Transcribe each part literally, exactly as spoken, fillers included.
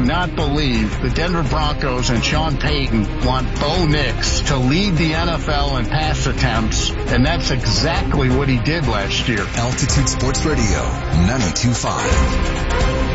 not believe the Denver Broncos and Sean Payton want Bo Nix to lead the N F L in pass attempts, and that's exactly what he did last year. Altitude Sports Radio, ninety-two point five.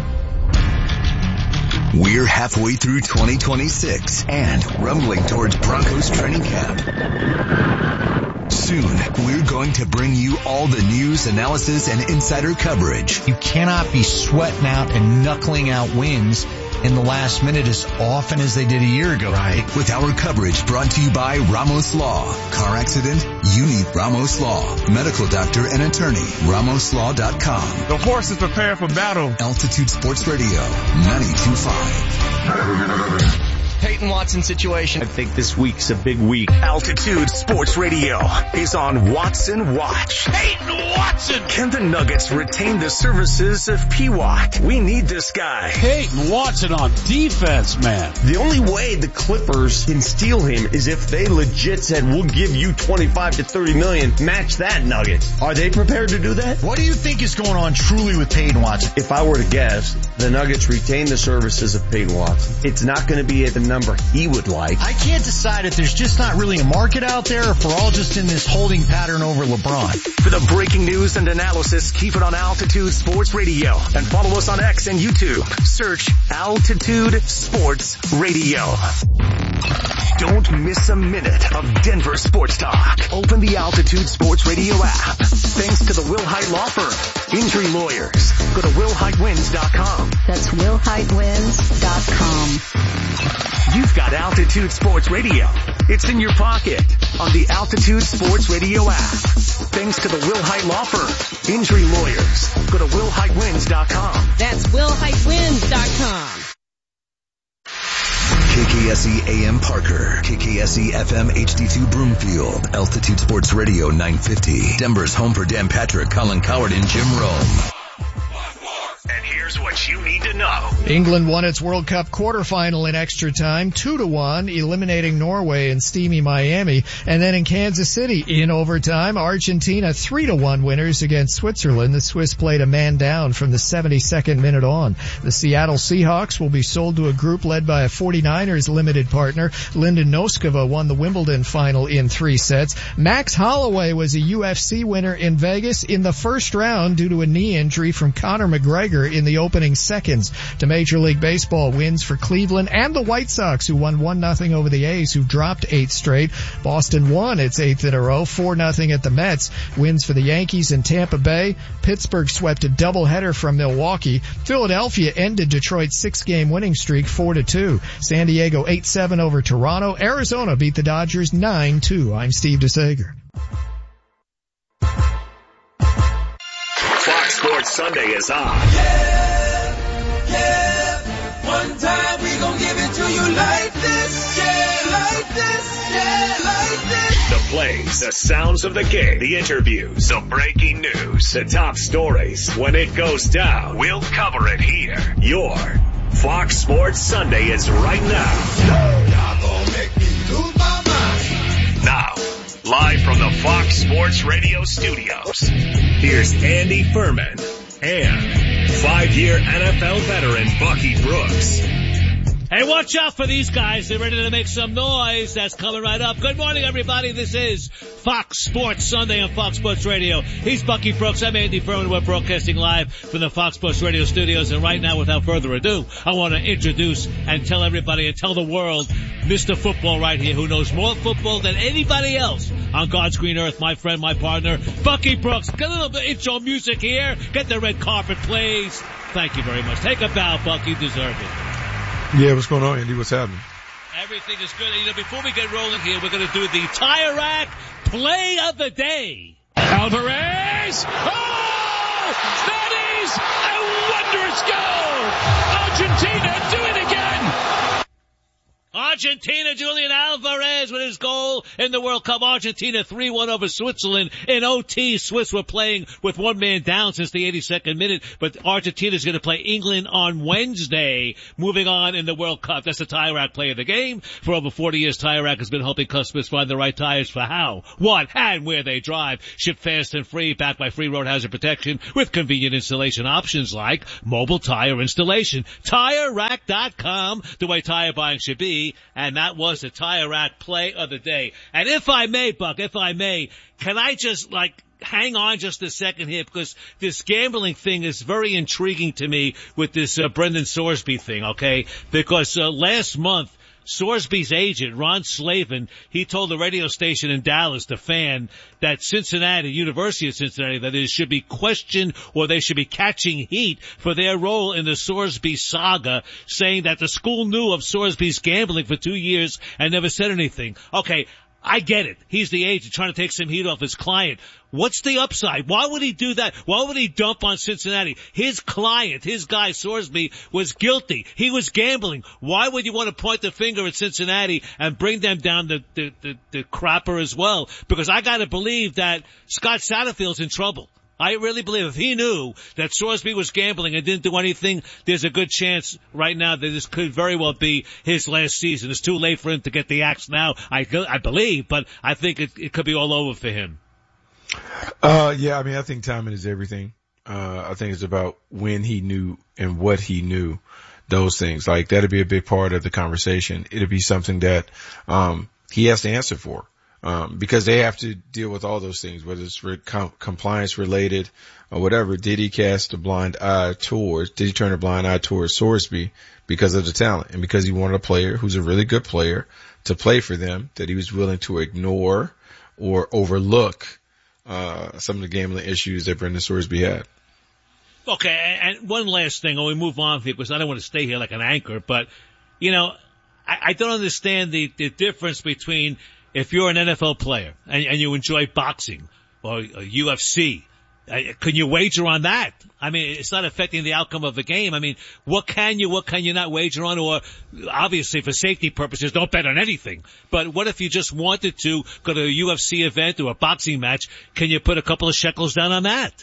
We're halfway through twenty twenty-six and rumbling towards Broncos training camp. Soon, we're going to bring you all the news, analysis, and insider coverage. You cannot be sweating out and knuckling out wins in the last minute as often as they did a year ago. Right. With our coverage brought to you by Ramos Law. Car accident? You need Ramos Law. Medical doctor and attorney. Ramos Law dot com. The horse is prepared for battle. Altitude Sports Radio, ninety-two point five. Peyton Watson situation. I think this week's a big week. Altitude Sports Radio is on Watson Watch. Peyton Watson! Can the Nuggets retain the services of P. Watt? We need this guy. Peyton Watson on defense, man. The only way the Clippers can steal him is if they legit said, we'll give you twenty-five to thirty million, match that Nuggets. Are they prepared to do that? What do you think is going on truly with Peyton Watson? If I were to guess, the Nuggets retain the services of Peyton Watson. It's not going to be at the number he would like. I can't decide if there's just not really a market out there or if we're all just in this holding pattern over LeBron. For the breaking news and analysis, keep it on Altitude Sports Radio and follow us on X and YouTube. Search Altitude Sports Radio. Don't miss a minute of Denver sports talk. Open the Altitude Sports Radio app. Thanks to the Will Hite Law Firm. Injury lawyers. Go to will hite wins dot com. That's will hite wins dot com. You've got Altitude Sports Radio. It's in your pocket on the Altitude Sports Radio app. Thanks to the Will Hite Law Firm. Injury lawyers. Go to will hite wins dot com. That's will hite wins dot com. K K S E A M Parker, K K S E F M H D two Broomfield, Altitude Sports Radio nine fifty. Denver's home for Dan Patrick, Colin Coward, and Jim Rome. And here's what you need to know. England won its World Cup quarterfinal in extra time, two to one, eliminating Norway in steamy Miami. And then in Kansas City, in overtime, Argentina three to one winners against Switzerland. The Swiss played a man down from the seventy-second minute on. The Seattle Seahawks will be sold to a group led by a forty-niners limited partner. Linda Noskova won the Wimbledon final in three sets. Max Holloway was a U F C winner in Vegas in the first round due to a knee injury from Conor McGregor in the opening seconds. To Major League Baseball, wins for Cleveland and the White Sox, who won one nothing over the A's, who dropped eight straight. Boston won its eighth in a row, four nothing at the Mets. Wins for the Yankees in Tampa Bay. Pittsburgh swept a doubleheader from Milwaukee. Philadelphia ended Detroit's six-game winning streak four to two. San Diego eight seven over Toronto. Arizona beat the Dodgers nine two. I'm Steve DeSager. Fox Sports Sunday is on. Yeah, yeah. One time we gon' give it to you like this. Yeah, like this. Yeah, like this. The plays, the sounds of the game, the interviews, the breaking news, the top stories. When it goes down, we'll cover it here. Your Fox Sports Sunday is right now. Y'all gon' make me lose my mind. Now, live from the Fox Sports Radio studios, here's Andy Furman and five-year N F L veteran Bucky Brooks. Hey, watch out for these guys. They're ready to make some noise. That's coming right up. Good morning, everybody. This is Fox Sports Sunday on Fox Sports Radio. He's Bucky Brooks. I'm Andy Furman. We're broadcasting live from the Fox Sports Radio studios. And right now, without further ado, I want to introduce and tell everybody and tell the world Mister Football right here, who knows more football than anybody else on God's green earth. My friend, my partner, Bucky Brooks. Get a little bit of intro music here. Get the red carpet, please. Thank you very much. Take a bow, Bucky. You deserve it. Yeah, what's going on, Andy? What's happening? Everything is good. You know, before we get rolling here, we're going to do the Tire Rack Play of the Day. Alvarez! Oh! That is a wondrous goal! Argentina do it again! Argentina, Julian Alvarez with his goal in the World Cup. Argentina three one over Switzerland. In O T, Swiss were playing with one man down since the eighty-second minute, but Argentina's going to play England on Wednesday. Moving on in the World Cup. That's the Tire Rack play of the game. For over forty years, Tire Rack has been helping customers find the right tires for how, what, and where they drive. Ship fast and free, backed by free road hazard protection with convenient installation options like mobile tire installation. Tire Rack dot com, the way tire buying should be. And that was the Tire Rack play of the day. And if I may, Buck, if I may, can I just, like, hang on just a second here, because this gambling thing is very intriguing to me with this uh, Brendan Sorsby thing, okay? Because uh, last month, Sorsby's agent, Ron Slavin, he told the radio station in Dallas, the Fan, that Cincinnati, University of Cincinnati, that is, should be questioned or they should be catching heat for their role in the Sorsby saga, saying that the school knew of Sorsby's gambling for two years and never said anything. Okay, I get it. He's the agent trying to take some heat off his client. What's the upside? Why would he do that? Why would he dump on Cincinnati? His client, his guy Sorsby, was guilty. He was gambling. Why would you want to point the finger at Cincinnati and bring them down the, the, the, the crapper as well? Because I gotta believe that Scott Satterfield's in trouble. I really believe if he knew that Sorsby was gambling and didn't do anything, there's a good chance right now that this could very well be his last season. It's too late for him to get the axe now, I, I believe, but I think it, it could be all over for him. Uh, yeah, I mean, I think timing is everything. Uh, I think it's about when he knew and what he knew, those things. Like, that'd be a big part of the conversation. It'd be something that, um, he has to answer for. Um, because they have to deal with all those things, whether it's re- com- compliance related or whatever. Did he cast a blind eye towards, did he turn a blind eye towards Sorsby because of the talent and because he wanted a player who's a really good player to play for them, that he was willing to ignore or overlook, uh, some of the gambling issues that Brendan Sorsby had? Okay. And one last thing, when we move on here, because I don't want to stay here like an anchor, but you know, I, I don't understand the, the difference between if you're an N F L player and, and you enjoy boxing or, or U F C, uh, can you wager on that? I mean, it's not affecting the outcome of the game. I mean, what can you, what can you not wager on? Or obviously for safety purposes, don't bet on anything. But what if you just wanted to go to a U F C event or a boxing match? Can you put a couple of shekels down on that?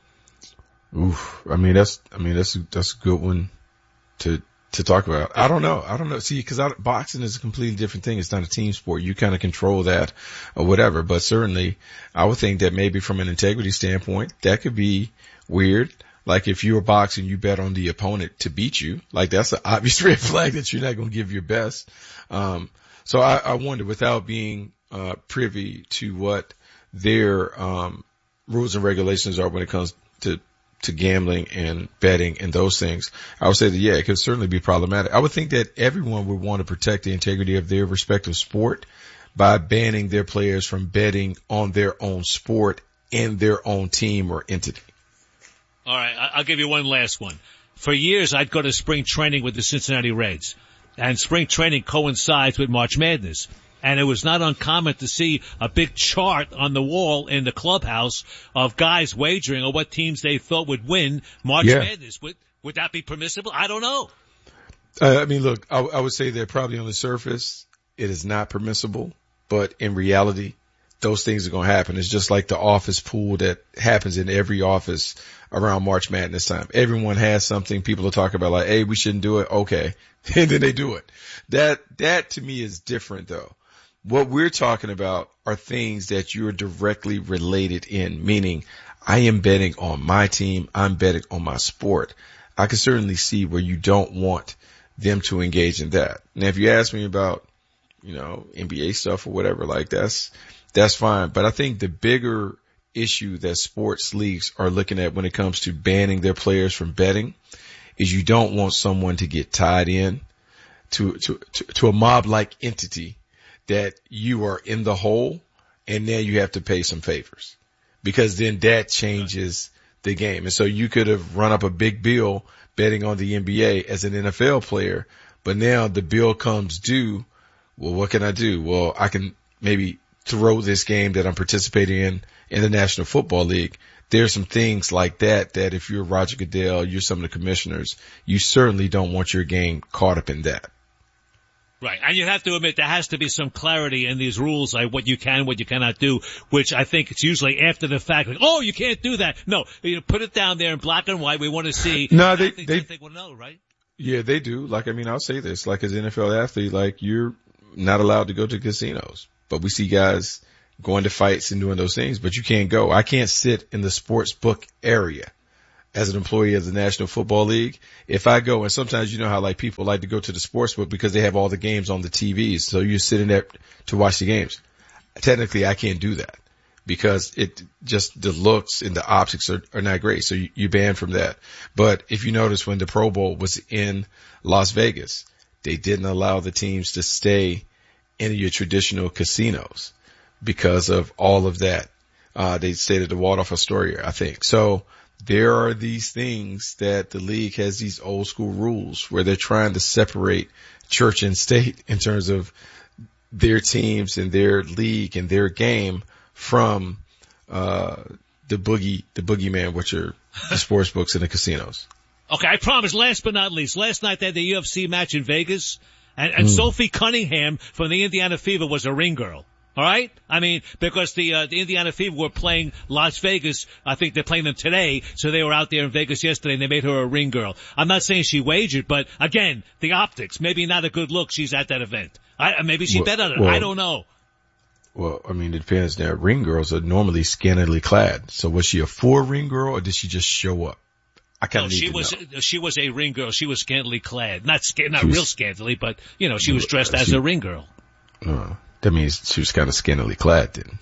Oof. I mean, that's, I mean, that's, that's a good one to, to talk about. I don't know. I don't know. See, cause I, boxing is a completely different thing. It's not a team sport. You kind of control that or whatever, but certainly I would think that maybe from an integrity standpoint, that could be weird. Like if you were boxing, you bet on the opponent to beat you. Like that's an obvious red flag that you're not going to give your best. Um, so I, I wonder, without being, uh, privy to what their, um, rules and regulations are when it comes to to gambling and betting and those things, I would say that, yeah, it could certainly be problematic. I would think that everyone would want to protect the integrity of their respective sport by banning their players from betting on their own sport and their own team or entity. All right, I'll give you one last one. For years, I'd go to spring training with the Cincinnati Reds, and spring training coincides with March Madness. And it was not uncommon to see a big chart on the wall in the clubhouse of guys wagering on what teams they thought would win March yeah. Madness. Would, would that be permissible? I don't know. Uh, I mean, look, I, I would say that probably on the surface it is not permissible, but in reality, those things are going to happen. It's just like the office pool that happens in every office around March Madness time. Everyone has something people are talking about, like, hey, we shouldn't do it. Okay. And then they do it. That, that to me is different though. What we're talking about are things that you're directly related in, meaning I am betting on my team. I'm betting on my sport. I can certainly see where you don't want them to engage in that. Now, if you ask me about, you know, N B A stuff or whatever, like that's, that's fine. But I think the bigger issue that sports leagues are looking at when it comes to banning their players from betting is you don't want someone to get tied in to, to, to, to a mob-like entity that you are in the hole and now you have to pay some favors, because then that changes the game. And so you could have run up a big bill betting on the N B A as an N F L player, but now the bill comes due. Well, what can I do? Well, I can maybe throw this game that I'm participating in in the National Football League. There's some things like that that if you're Roger Goodell, you're some of the commissioners, you certainly don't want your game caught up in that. Right. And you have to admit there has to be some clarity in these rules, like what you can, what you cannot do, which I think it's usually after the fact, like, oh, you can't do that. No, you put it down there in black and white. We want to see. No, they, they, they think we'll know, right? Yeah, they do. Like, I mean, I'll say this, like as an N F L athlete, like you're not allowed to go to casinos, but we see guys going to fights and doing those things, but you can't go. I can't sit in the sports book area as an employee of the National Football League. If I go, and sometimes you know how like people like to go to the sports book because they have all the games on the T Vs. So you're sitting there to watch the games. Technically, I can't do that because it just, the looks and the optics are, are not great. So you, you're banned from that. But if you notice when the Pro Bowl was in Las Vegas, they didn't allow the teams to stay in your traditional casinos because of all of that. Uh, they stayed at the Waldorf Astoria, I think. So there are these things that the league has, these old school rules where they're trying to separate church and state in terms of their teams and their league and their game from, uh, the boogie, the boogeyman, which are the sports books and the casinos. Okay. I promise. Last but not least, last night they had the U F C match in Vegas and, and mm. Sophie Cunningham from the Indiana Fever was a ring girl. All right? I mean, because the, uh, the Indiana Fever were playing Las Vegas. I think they're playing them today. So they were out there in Vegas yesterday and they made her a ring girl. I'm not saying she wagered, but again, the optics, maybe not a good look. She's at that event. I, maybe she well, bet on it. Well, I don't know. Well, I mean, it depends now. Ring girls are normally scantily clad. So was she a full ring girl or did she just show up? I kind of no, need she to was, know. She was a ring girl. She was scantily clad. Not, sca- not was, real scantily, but, you know, she was dressed uh, as she, a ring girl. Uh, That means she was kind of scantily clad then.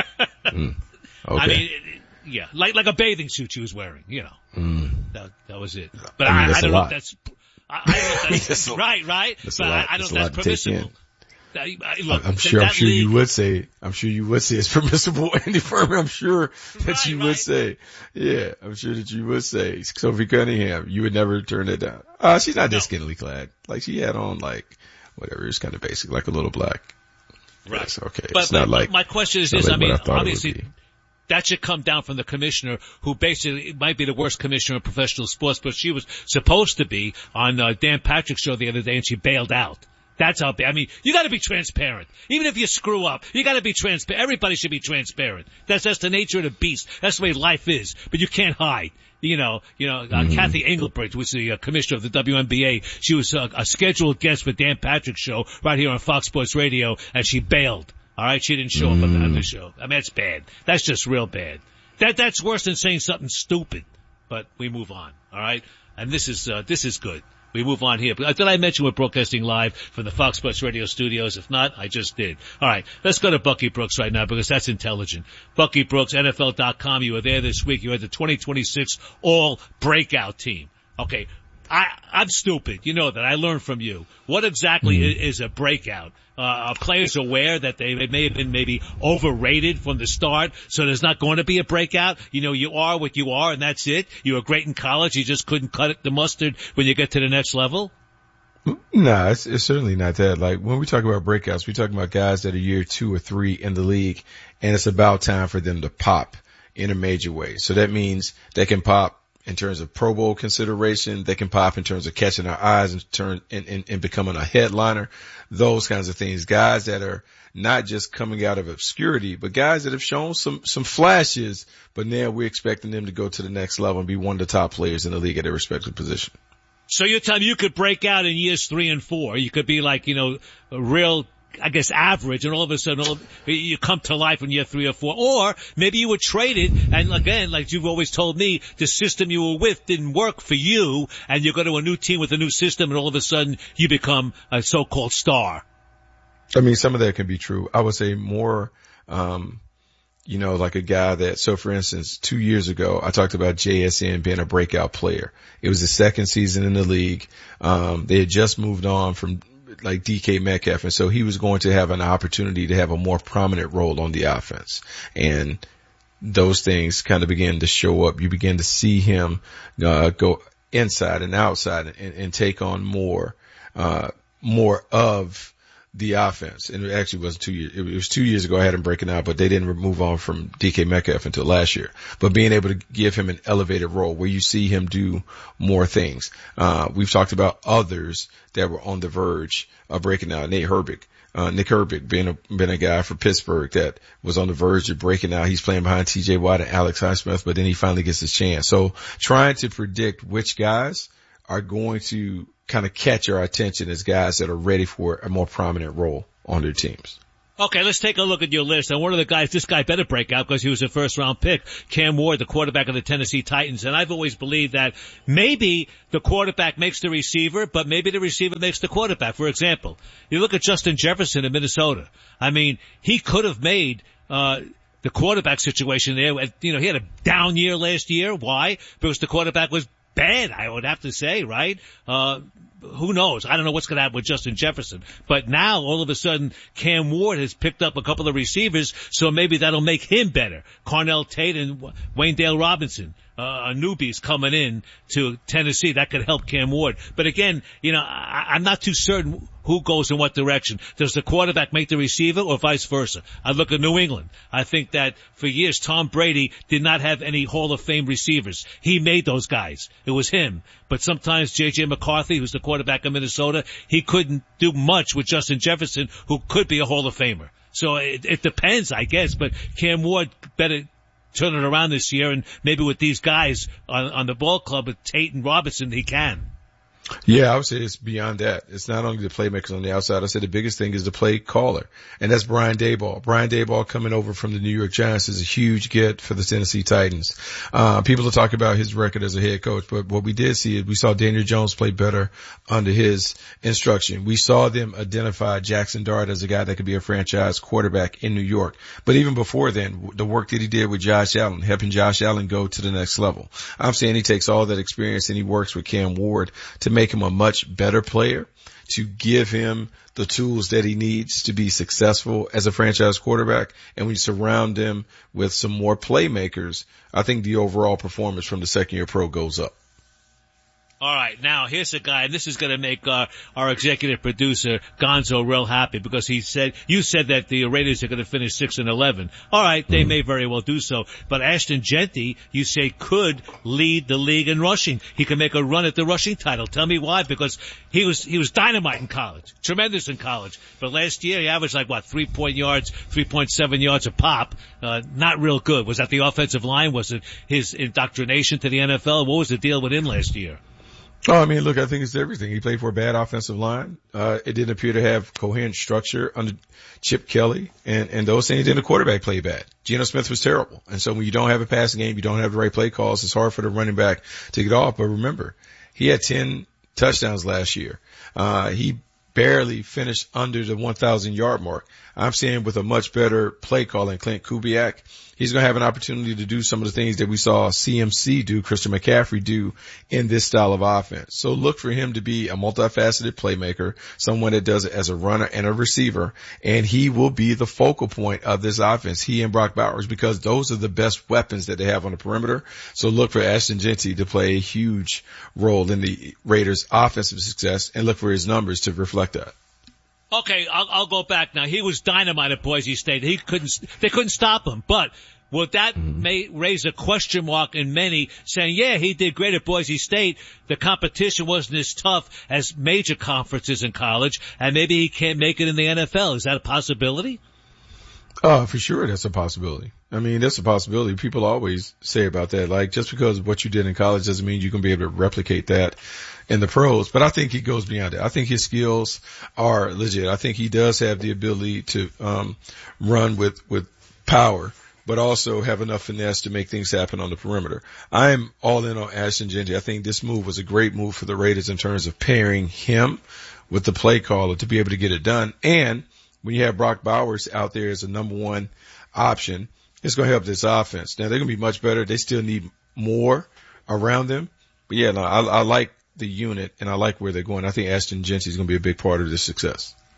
mm. Okay. I mean, yeah, like like a bathing suit she was wearing, you know. Mm. That, that was it. But I, mean, I, I don't know if that's, I, I don't know if that's, that's right, right? That's but I, I don't know if that's permissible. I, I, look, I'm sure, that I'm sure league, you would say, I'm sure you would say it's permissible, Andy Furman. I'm sure that right, you right. would say, yeah, I'm sure that you would say, Sophie Cunningham, you would never turn it down. Uh, she's not no. that scantily clad. Like she had on like, whatever, it's kind of basic, like a little black. Right. Yes, okay. But, it's but not like, my question is this, I like mean, I obviously, that should come down from the commissioner, who basically might be the worst commissioner in professional sports, but she was supposed to be on uh, Dan Patrick's show the other day, and she bailed out. That's how bad. I mean, you got to be transparent. Even if you screw up, you got to be transparent. Everybody should be transparent. That's that's the nature of the beast. That's the way life is. But you can't hide. You know, you know, uh, mm-hmm. Kathy Engelbrecht was the uh, commissioner of the W N B A. She was uh, a scheduled guest for Dan Patrick's show right here on Fox Sports Radio, and she bailed. All right, she didn't show up on the, on the show. I mean, that's bad. That's just real bad. That that's worse than saying something stupid. But we move on. All right, and this is uh, this is good. We move on here. But did I mention we're broadcasting live from the Fox Sports Radio studios? If not, I just did. All right, let's go to Bucky Brooks right now because that's intelligent. Bucky Brooks, N F L dot com. You were there this week. You had the twenty twenty-six All Breakout Team. Okay, I, I'm stupid. You know that. I learned from you. What exactly mm-hmm. is a breakout? Uh, are players aware that they may have been maybe overrated from the start, so there's not going to be a breakout? You know, you are what you are, and that's it? You were great in college, you just couldn't cut it, the mustard when you get to the next level? No, it's, it's certainly not that. Like, when we talk about breakouts, we talk about guys that are year two or three in the league, and it's about time for them to pop in a major way. So that means they can pop in terms of Pro Bowl consideration. They can pop in terms of catching our eyes and turn and, and, and becoming a headliner. Those kinds of things. Guys that are not just coming out of obscurity, but guys that have shown some, some flashes, but now we're expecting them to go to the next level and be one of the top players in the league at their respective position. So you're telling me you could break out in years three and four. You could be like, you know, a real, I guess, average, and all of a sudden all, you come to life in year three or four. Or maybe you were traded, and again, like you've always told me, the system you were with didn't work for you, and you go to a new team with a new system, and all of a sudden you become a so-called star. I mean, some of that can be true. I would say more, um, you know, like a guy that, so for instance, two years ago, I talked about J S N being a breakout player. It was his second season in the league. Um, they had just moved on from like D K Metcalf, and so he was going to have an opportunity to have a more prominent role on the offense. And those things kind of began to show up. You begin to see him uh, go inside and outside and, and take on more, uh, more of the offense, and it actually wasn't two years. It was two years ago I had him breaking out, but they didn't move on from D K Metcalf until last year. But being able to give him an elevated role where you see him do more things. Uh, we've talked about others that were on the verge of breaking out. Nate Herbig, uh, Nick Herbig being a, being a guy for Pittsburgh that was on the verge of breaking out. He's playing behind T J Watt and Alex Highsmith, but then he finally gets his chance. So trying to predict which guys are going to kind of catch our attention as guys that are ready for a more prominent role on their teams. Okay, let's take a look at your list. And one of the guys, this guy better break out because he was a first round pick, Cam Ward, the quarterback of the Tennessee Titans. And I've always believed that maybe the quarterback makes the receiver, but maybe the receiver makes the quarterback. For example, you look at Justin Jefferson in Minnesota. I mean, he could have made, uh, the quarterback situation there. You know, he had a down year last year. Why? Because the quarterback was bad, I would have to say, right? Uh, who knows? I don't know what's going to happen with Justin Jefferson. But now, all of a sudden, Cam Ward has picked up a couple of receivers, so maybe that'll make him better. Carnell Tate and Wayndale Robinson, uh, newbies coming in to Tennessee. That could help Cam Ward. But again, you know, I, I'm not too certain who goes in what direction. Does the quarterback make the receiver or vice versa? I look at New England. I think that for years, Tom Brady did not have any Hall of Fame receivers. He made those guys. It was him. But sometimes J J McCarthy, who's the quarterback of Minnesota, he couldn't do much with Justin Jefferson, who could be a Hall of Famer. So it, it depends, I guess. But Cam Ward better turn it around this year, and maybe with these guys on, on the ball club with Tate and Robinson, he can. Yeah, I would say it's beyond that. It's not only the playmakers on the outside. I said the biggest thing is the play caller, and that's Brian Daboll. Brian Daboll coming over from the New York Giants is a huge get for the Tennessee Titans. Uh, people are talking about his record as a head coach, but what we did see is we saw Daniel Jones play better under his instruction. We saw them identify Jackson Dart as a guy that could be a franchise quarterback in New York. But even before then, the work that he did with Josh Allen, helping Josh Allen go to the next level. I'm saying he takes all that experience and he works with Cam Ward to make him a much better player, to give him the tools that he needs to be successful as a franchise quarterback. And when you surround him with some more playmakers, I think the overall performance from the second year pro goes up. All right, now here's a guy, and this is going to make our, our executive producer Gonzo real happy because he said you said that the Raiders are going to finish six and eleven. All right, they mm-hmm. may very well do so, but Ashton Jeanty, you say, could lead the league in rushing. He can make a run at the rushing title. Tell me why? Because he was he was dynamite in college, tremendous in college, but last year he averaged like what three point yards, three point seven yards a pop. Uh, not real good. Was that the offensive line? Was it his indoctrination to the N F L? What was the deal with him last year? Oh, I mean, look, I think it's everything. He played for a bad offensive line. Uh, it didn't appear to have coherent structure under Chip Kelly and, and those things. Then the quarterback played bad. Geno Smith was terrible. And so when you don't have a passing game, you don't have the right play calls, it's hard for the running back to get off. But remember, he had ten touchdowns last year. Uh, he barely finished under the one thousand yard mark. I'm saying with a much better play calling, Clint Kubiak, he's going to have an opportunity to do some of the things that we saw C M C do, Christian McCaffrey do in this style of offense. So look for him to be a multifaceted playmaker, someone that does it as a runner and a receiver, and he will be the focal point of this offense, he and Brock Bowers, because those are the best weapons that they have on the perimeter. So look for Ashton Jeanty to play a huge role in the Raiders' offensive success, and look for his numbers to reflect that. Okay, I'll, I'll go back now. He was dynamite at Boise State. He couldn't, they couldn't stop him. But would that mm-hmm. may raise a question mark in many, saying, yeah, he did great at Boise State. The competition wasn't as tough as major conferences in college, and maybe he can't make it in the N F L. Is that a possibility? Oh, for sure, that's a possibility. I mean, that's a possibility. People always say about that, like, just because of what you did in college doesn't mean you can be able to replicate that in the pros. But I think he goes beyond that. I think his skills are legit. I think he does have the ability to um run with with power, but also have enough finesse to make things happen on the perimeter. I'm all in on Ashton Jeanty. I think this move was a great move for the Raiders in terms of pairing him with the play caller to be able to get it done. And when you have Brock Bowers out there as a number one option, it's going to help this offense. Now, they're going to be much better. They still need more around them. But, yeah, no, I, I like the unit, and I like where they're going. I think Ashton Jeanty is going to be a big part of this success.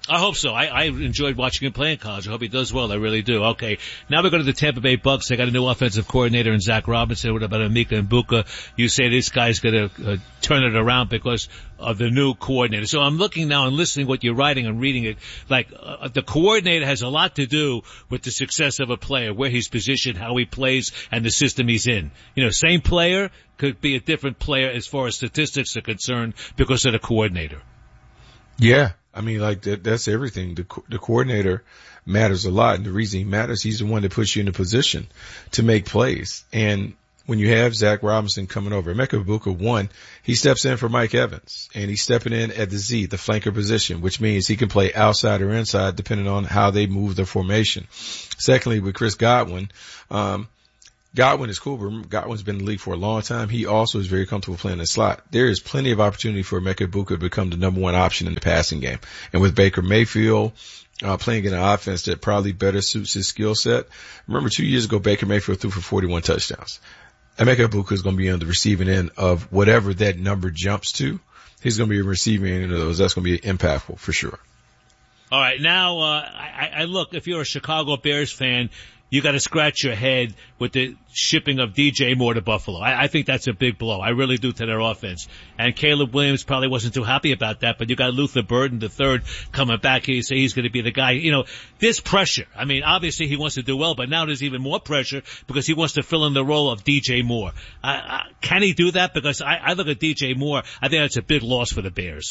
I hope so. I, I enjoyed watching him play in college. I hope he does well. I really do. Okay. Now we're going to the Tampa Bay Bucks. They got a new offensive coordinator in Zach Robinson. What about Emeka Egbuka? You say this guy's going to uh, turn it around because of the new coordinator. So I'm looking now and listening what you're writing and reading it. Like, uh, the coordinator has a lot to do with the success of a player, where he's positioned, how he plays, and the system he's in. You know, same player could be a different player as far as statistics are concerned because of the coordinator. Yeah. I mean, like that, that's everything. The, the coordinator matters a lot. And the reason he matters, he's the one that puts you in a position to make plays. And when you have Zach Robinson coming over, Emeka Egbuka, one, he steps in for Mike Evans, and he's stepping in at the Z, the flanker position, which means he can play outside or inside depending on how they move their formation. Secondly, with Chris Godwin, um, Godwin is cool, but Godwin's been in the league for a long time. He also is very comfortable playing the slot. There is plenty of opportunity for Emeka Egbuka to become the number one option in the passing game. And with Baker Mayfield uh, playing in an offense that probably better suits his skill set. Remember, two years ago, Baker Mayfield threw for forty-one touchdowns. Emeka Egbuka is going to be on the receiving end of whatever that number jumps to. He's going to be a receiving end of those. That's going to be impactful for sure. All right, now uh, I, I look. If you're a Chicago Bears fan, you got to scratch your head with the shipping of D J Moore to Buffalo. I, I think that's a big blow. I really do to their offense. And Caleb Williams probably wasn't too happy about that, but you got Luther Burden the third coming back. He say he's going to be the guy. You know, there's pressure. I mean, obviously he wants to do well, but now there's even more pressure because he wants to fill in the role of D J Moore. Uh, uh, can he do that? Because I, I look at D J Moore, I think that's a big loss for the Bears.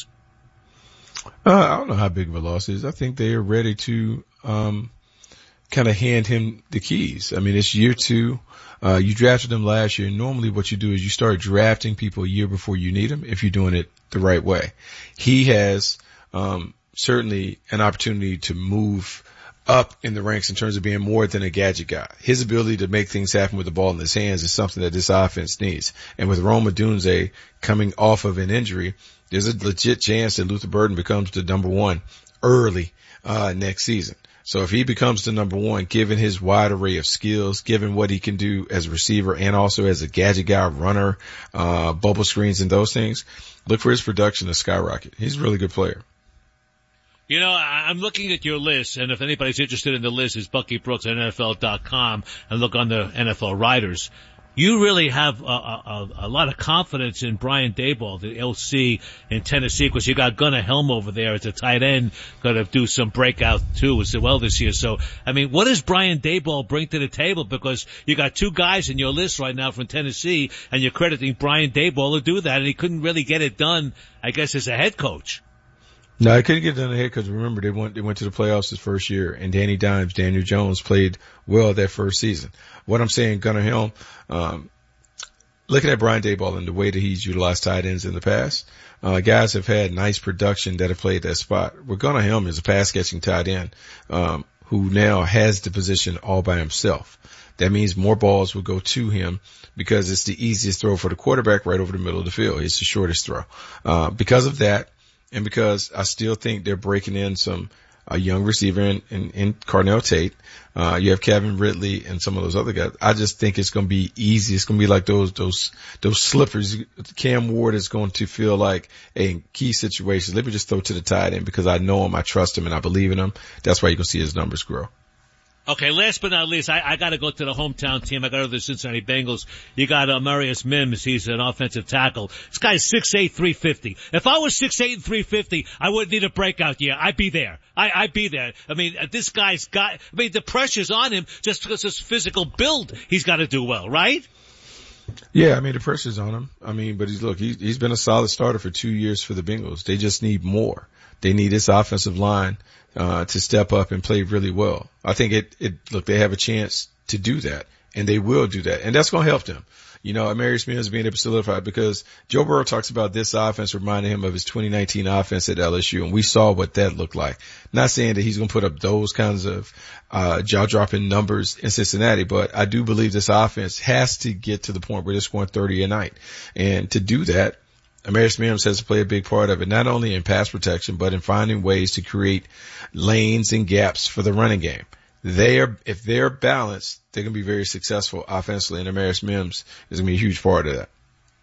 Uh, I don't know how big of a loss it is. I think they are ready to, um, kind of hand him the keys. I mean, it's year two. Uh, you drafted him last year. Normally what you do is you start drafting people a year before you need them if you're doing it the right way. He has, um, certainly an opportunity to move up in the ranks in terms of being more than a gadget guy. His ability to make things happen with the ball in his hands is something that this offense needs. And with Rome Odunze coming off of an injury, there's a legit chance that Luther Burden becomes the number one early, uh, next season. So if he becomes the number one, given his wide array of skills, given what he can do as a receiver and also as a gadget guy, runner, uh, bubble screens and those things, look for his production to skyrocket. He's a really good player. You know, I'm looking at your list, and if anybody's interested in the list, it's Bucky Brooks at N F L dot com, and look on the N F L writers. You really have a, a, a lot of confidence in Brian Daboll, the L C in Tennessee, because you got Gunnar Helm over there as a tight end, going to do some breakout too as well this year. So, I mean, what does Brian Daboll bring to the table? Because you got two guys in your list right now from Tennessee, and you're crediting Brian Daboll to do that, and he couldn't really get it done, I guess, as a head coach. No, I couldn't get it done ahead because remember they went they went to the playoffs his first year, and Danny Dimes, Daniel Jones played well that first season. What I'm saying, Gunnar Helm, um, looking at Brian Daboll and the way that he's utilized tight ends in the past, uh, guys have had nice production that have played that spot. Well, Gunnar Helm is a pass catching tight end, um, who now has the position all by himself. That means more balls will go to him because it's the easiest throw for the quarterback right over the middle of the field. It's the shortest throw. Uh, because of that, and because I still think they're breaking in some a young receiver in, in, in Carnell Tate, uh, you have Kevin Ridley and some of those other guys. I just think it's going to be easy. It's going to be like those those those slippers. Cam Ward is going to feel like a in key situations. Let me just throw to the tight end because I know him, I trust him, and I believe in him. That's why you can see his numbers grow. Okay, last but not least, I, I got to go to the hometown team. I got to go to the Cincinnati Bengals. You got uh, Marius Mims. He's an offensive tackle. This guy's six eight, three fifty. If I was six eight and three fifty, I wouldn't need a breakout year. I'd be there. I, I'd be there. I mean, this guy's got, I mean, the pressure's on him just because his physical build. He's got to do well, right? Yeah, I mean, the pressure's on him. I mean, but he's, look, he's, he's been a solid starter for two years for the Bengals. They just need more. They need this offensive line uh to step up and play really well. I think it, it, look, they have a chance to do that, and they will do that, and that's going to help them. You know, Marius Mims being able to solidify because Joe Burrow talks about this offense reminding him of his twenty nineteen offense at L S U, and we saw what that looked like. Not saying that he's going to put up those kinds of uh jaw-dropping numbers in Cincinnati, but I do believe this offense has to get to the point where they're scoring thirty a night, and to do that, Marius Mims has to play a big part of it, not only in pass protection, but in finding ways to create lanes and gaps for the running game. They are, if they're balanced, they're going to be very successful offensively, and Marius Mims is going to be a huge part of that.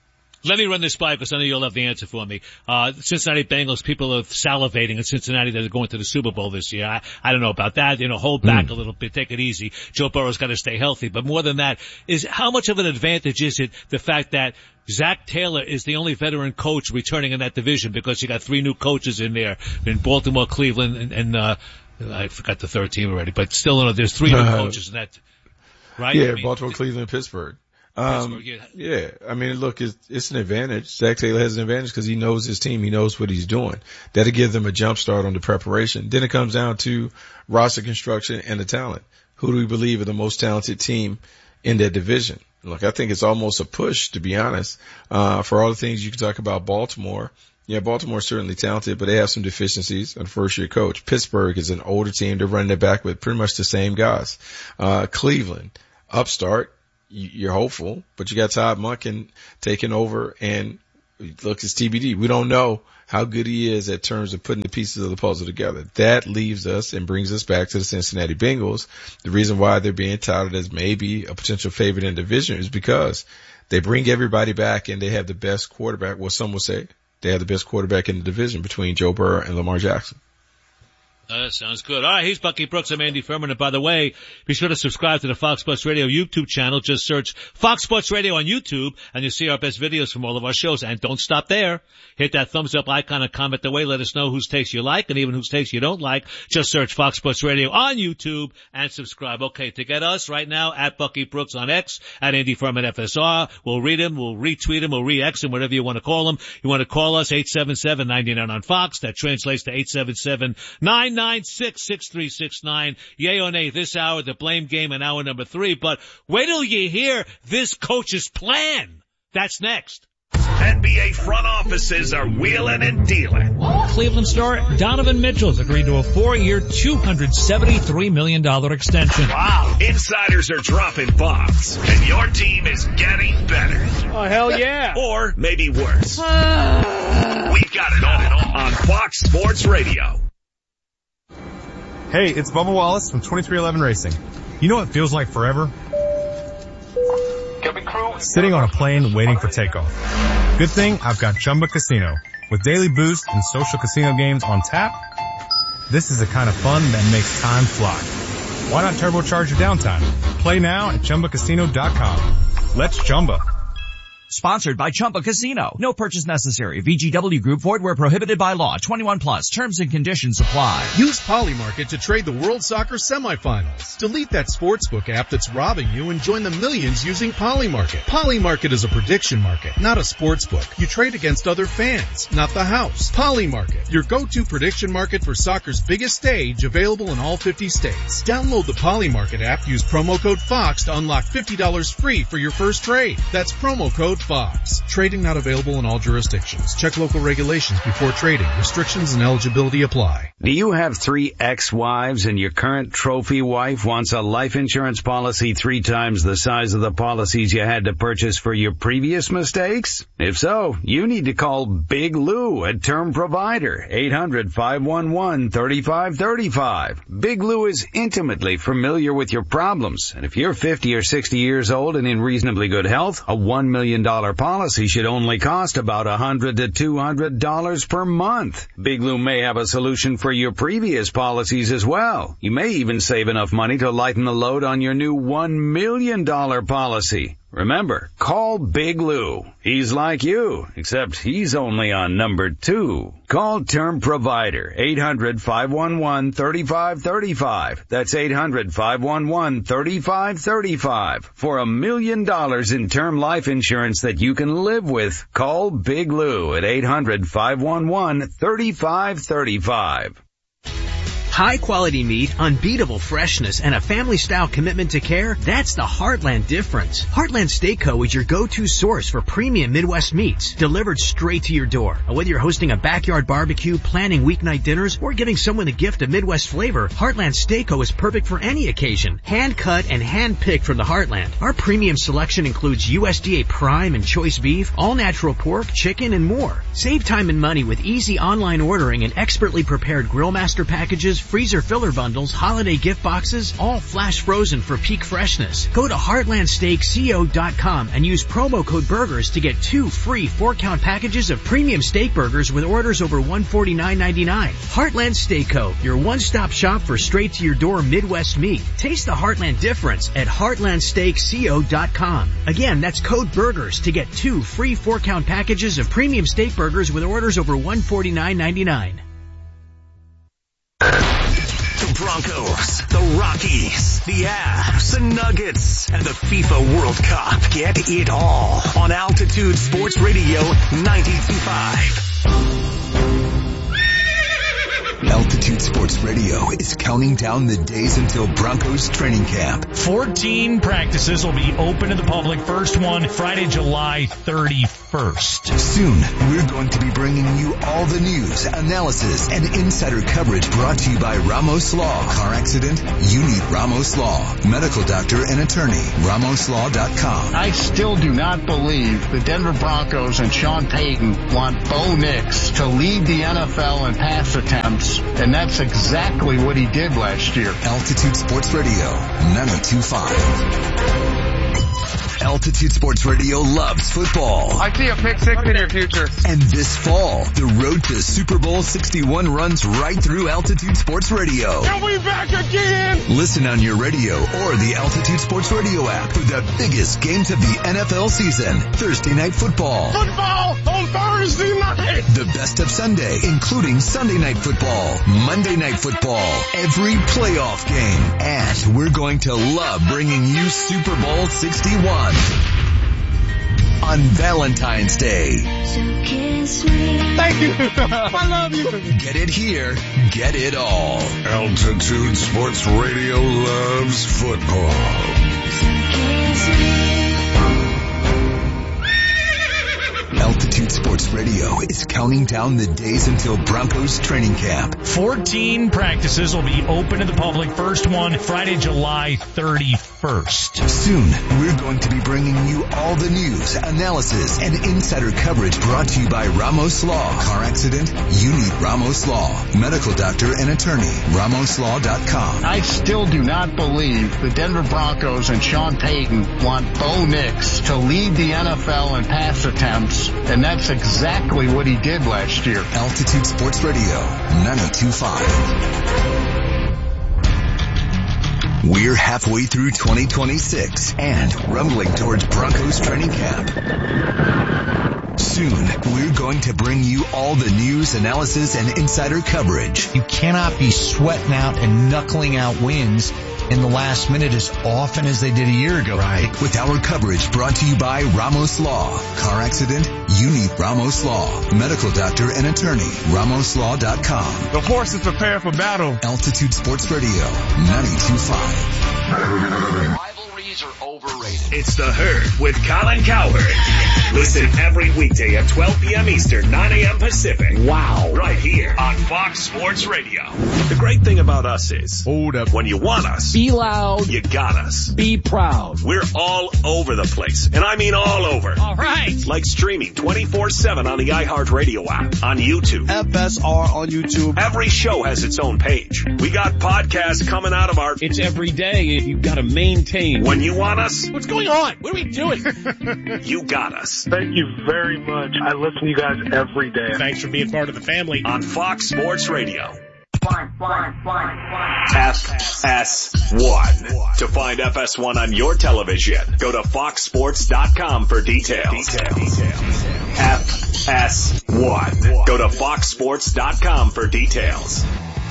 Let me run this by because I know you'll have the answer for me. Uh, Cincinnati Bengals, people are salivating in Cincinnati that are going to the Super Bowl this year. I, I don't know about that. You know, hold back mm. a little bit, take it easy. Joe Burrow's got to stay healthy. But more than that, is how much of an advantage is it the fact that Zach Taylor is the only veteran coach returning in that division because you got three new coaches in there in Baltimore, Cleveland, and, and uh, I forgot the third team already, but still, you know, there's three new coaches in that, right? Yeah, I mean, Baltimore, Cleveland, Pittsburgh. Um, yeah. yeah, I mean, look, it's, it's an advantage. Zach Taylor has an advantage because he knows his team. He knows what he's doing. That'll give them a jump start on the preparation. Then it comes down to roster construction and the talent. Who do we believe are the most talented team in that division? Look, I think it's almost a push, to be honest, uh, for all the things you can talk about Baltimore. Yeah, Baltimore's certainly talented, but they have some deficiencies on first year coach. Pittsburgh is an older team. They're running it back with pretty much the same guys. Uh, Cleveland, upstart. You're hopeful, but you got Todd Monken taking over, and look, it's T B D. We don't know how good he is at terms of putting the pieces of the puzzle together. That leaves us and brings us back to the Cincinnati Bengals. The reason why they're being touted as maybe a potential favorite in the division is because they bring everybody back and they have the best quarterback. Well, some will say they have the best quarterback in the division between Joe Burrow and Lamar Jackson. Uh, that sounds good. All right, he's Bucky Brooks. I'm Andy Furman. And by the way, be sure to subscribe to the Fox Sports Radio YouTube channel. Just search Fox Sports Radio on YouTube, and you'll see our best videos from all of our shows. And don't stop there. Hit that thumbs up icon and comment away. Let us know whose takes you like and even whose takes you don't like. Just search Fox Sports Radio on YouTube and subscribe. Okay, to get us right now, at Bucky Brooks on X, at Andy Furman F S R. We'll read him, we'll retweet him, we'll re-X him, whatever you want to call him. You want to call us, eight seven seven, nine nine on Fox. That translates to eight seven seven, nine nine six, six three six nine. Yay or nay this hour, the blame game in hour number three. But wait till you hear this coach's plan. That's next. N B A front offices are wheeling and dealing. Cleveland star Donovan Mitchell has agreed to a four-year, two hundred seventy-three million dollars extension. Wow. Insiders are dropping bombs, and your team is getting better. Oh, hell yeah. Or maybe worse. We've got it all on Fox Sports Radio. Hey, it's Bubba Wallace from twenty-three eleven Racing. You know what feels like forever? Sitting on a plane waiting for takeoff. Good thing I've got Chumba Casino. With daily boost and social casino games on tap, this is the kind of fun that makes time fly. Why not turbocharge your downtime? Play now at Chumba Casino dot com. Let's Chumba. Sponsored by Chumba Casino. No purchase necessary. V G W Group. Void where prohibited by law. twenty-one plus. Terms and conditions apply. Use Polymarket to trade the World Soccer semifinals. Delete that sportsbook app that's robbing you and join the millions using Polymarket. Polymarket is a prediction market, not a sportsbook. You trade against other fans, not the house. Polymarket, your go-to prediction market for soccer's biggest stage, available in all fifty states. Download the Polymarket app. Use promo code FOX to unlock fifty dollars free for your first trade. That's promo code Fox. Trading not available in all jurisdictions. Check local regulations before trading. Restrictions and eligibility apply. Do you have three ex-wives and your current trophy wife wants a life insurance policy three times the size of the policies you had to purchase for your previous mistakes? If so, you need to call Big Lou at Term Provider, eight hundred, five one one, three five three five. Big Lou is intimately familiar with your problems, and if you're fifty or sixty years old and in reasonably good health, a one million dollars policy should only cost about one hundred to two hundred dollars per month. Big Lou may have a solution for your previous policies as well. You may even save enough money to lighten the load on your new one million dollars policy. Remember, call Big Lou. He's like you, except he's only on number two. Call Term Provider, eight hundred, five one one, three five three five. That's eight hundred, five one one, three five three five. For a million dollars in term life insurance that you can live with, call Big Lou at eight hundred, five one one, three five three five. High quality meat, unbeatable freshness, and a family-style commitment to care, that's the Heartland difference. Heartland Steak Co. is your go-to source for premium Midwest meats, delivered straight to your door. Whether you're hosting a backyard barbecue, planning weeknight dinners, or giving someone a gift of Midwest flavor, Heartland Steak Co. is perfect for any occasion. Hand-cut and hand-picked from the Heartland. Our premium selection includes U S D A prime and choice beef, all-natural pork, chicken, and more. Save time and money with easy online ordering and expertly prepared Grill Master packages freezer filler bundles, holiday gift boxes, all flash frozen for peak freshness. Go to heartland steak co dot com and use promo code BURGERS to get two free four-count packages of premium steak burgers with orders over one hundred forty-nine ninety-nine. Heartland Steak Co., your one-stop shop for straight-to-your-door Midwest meat. Taste the Heartland difference at heartland steak co dot com. Again, that's code BURGERS to get two free four-count packages of premium steak burgers with orders over one hundred forty-nine ninety-nine. The Broncos, the Rockies, the Avs, the Nuggets, and the FIFA World Cup. Get it all on Altitude Sports Radio ninety-two point five. Altitude Sports Radio is counting down the days until Broncos training camp. fourteen practices will be open to the public. First one, Friday, July thirty-first. Soon, we're going to be bringing you all the news, analysis, and insider coverage brought to you by Ramos Law. Car accident? You need Ramos Law. Medical doctor and attorney. Ramos Law dot com. I still do not believe the Denver Broncos and Sean Payton want Bo Nix to lead the N F L in pass attempts, and that's exactly what he did last year. Altitude Sports Radio, ninety-two point five. Altitude Sports Radio loves football. I see a pick six in your future. And this fall, the road to Super Bowl sixty-one runs right through Altitude Sports Radio. Are we back again? Listen on your radio or the Altitude Sports Radio app for the biggest games of the N F L season. Thursday night football. Football on Thursday night. The best of Sunday, including Sunday night football, Monday night football, every playoff game. And we're going to love bringing you Super Bowl sixty-one. On Valentine's Day. Thank you. I love you. Get it here. Get it all. Altitude Sports Radio loves football. Altitude Sports Radio is counting down the days until Broncos training camp. fourteen practices will be open to the public. First one, Friday, July thirty-first. Soon, we're going to be bringing you all the news, analysis, and insider coverage brought to you by Ramos Law. Car accident? You need Ramos Law. Medical doctor and attorney. Ramos Law dot com. I still do not believe the Denver Broncos and Sean Payton want Bo Nix to lead the N F L in pass attempts, and that's exactly what he did last year. Altitude Sports Radio, ninety-two point five. We're halfway through twenty twenty-six and rumbling towards Broncos training camp. Soon, we're going to bring you all the news, analysis, and insider coverage. You cannot be sweating out and knuckling out wins in the last minute as often as they did a year ago. Right. With our coverage brought to you by Ramos Law. Car accident? You need Ramos Law. Medical doctor and attorney. Ramos Law dot com. The horse is prepared for battle. Altitude Sports Radio, ninety-two point five. Rivalries are overrated. It's The Herd with Colin Cowherd. Listen every weekday at twelve p.m. Eastern, nine a.m. Pacific. Wow. Right here on Fox Sports Radio. The great thing about us is, hold up, when you want us, Be loud. you got us. Be proud. We're all over the place, and I mean all over. All right. Like streaming twenty-four seven on the iHeartRadio app, on YouTube. F S R on YouTube. Every show has its own page. We got podcasts coming out of our... It's every day. You've got to maintain. When you want us, What's going on? What are we doing? you got us. Thank you very much. I listen to you guys every day. Thanks for being part of the family. On Fox Sports Radio. One, one, one, one. F S one. To find F S one on your television, go to fox sports dot com for details. Details. F S one. Go to fox sports dot com for details.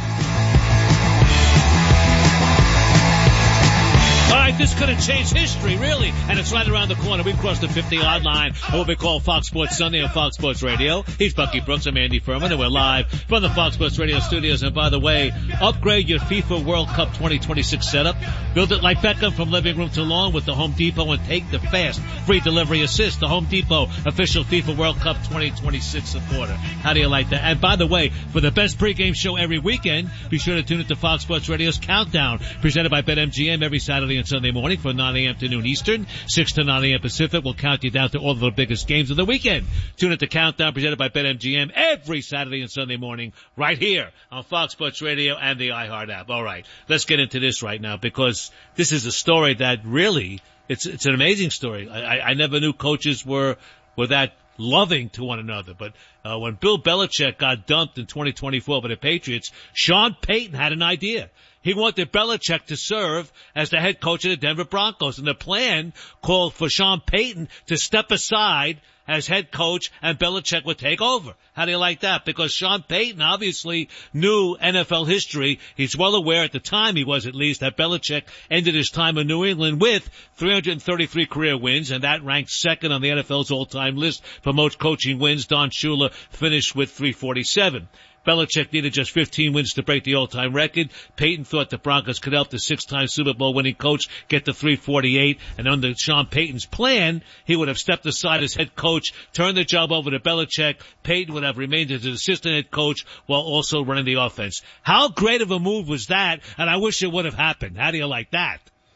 All right, this could have changed history, really, and it's right around the corner. We've crossed the fifty-yard line of what we call Fox Sports Sunday on Fox Sports Radio. He's Bucky Brooks. I'm Andy Furman, and we're live from the Fox Sports Radio studios. And by the way, upgrade your FIFA World Cup twenty twenty-six setup. Build it like Beckham from living room to lawn with the Home Depot, and take the fast free delivery assist. The Home Depot official FIFA World Cup twenty twenty-six supporter. How do you like that? And by the way, for the best pregame show every weekend, be sure to tune into Fox Sports Radio's Countdown, presented by BetMGM every Saturday and Sunday Sunday morning from nine a.m. to noon Eastern, six to nine a.m. Pacific. We'll count you down to all of the biggest games of the weekend. Tune in to Countdown presented by BetMGM every Saturday and Sunday morning right here on Fox Sports Radio and the iHeart app. All right, let's get into this right now because this is a story that really, it's it's an amazing story. I, I, I never knew coaches were were that loving to one another. But uh, when Bill Belichick got dumped in twenty twenty-four by the Patriots, Sean Payton had an idea. He wanted Belichick to serve as the head coach of the Denver Broncos, and the plan called for Sean Payton to step aside as head coach and Belichick would take over. How do you like that? Because Sean Payton obviously knew N F L history. He's well aware, at the time he was at least, that Belichick ended his time in New England with three hundred thirty-three career wins, and that ranked second on the N F L's all-time list for most coaching wins. Don Shula finished with three forty-seven. Belichick needed just fifteen wins to break the all-time record. Payton thought the Broncos could help the six-time Super Bowl winning coach get to three forty-eight. And under Sean Payton's plan, he would have stepped aside as head coach, turned the job over to Belichick. Payton would have remained as an assistant head coach while also running the offense. How great of a move was that? And I wish it would have happened. How do you like that?